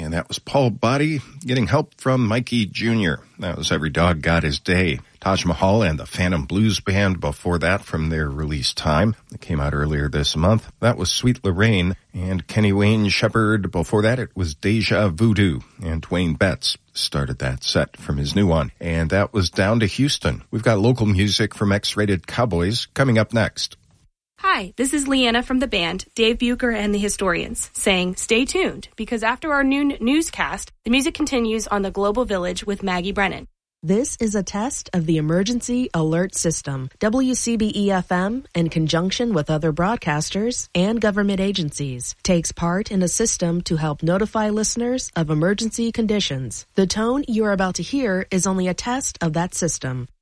And that was Paul Buddy getting help from Mikey Jr. That was Every Dog Got His Day. Taj Mahal and the Phantom Blues Band before that from their release time. It came out earlier this month. That was Sweet Lorraine. And Kenny Wayne Shepherd. Before that, it was Deja Voodoo. And Dwayne Betts started that set from his new one. And that was Down to Houston. We've got local music from X-Rated Cowboys coming up next. Hi, this is Leanna from the band, Dave Bucher and the Historians, saying stay tuned, because after our noon newscast, the music continues on the Global Village with Maggie Brennan. This is a test of the Emergency Alert System. WCBE-FM, in conjunction with other broadcasters and government agencies, takes part in a system to help notify listeners of emergency conditions. The tone you are about to hear is only a test of that system.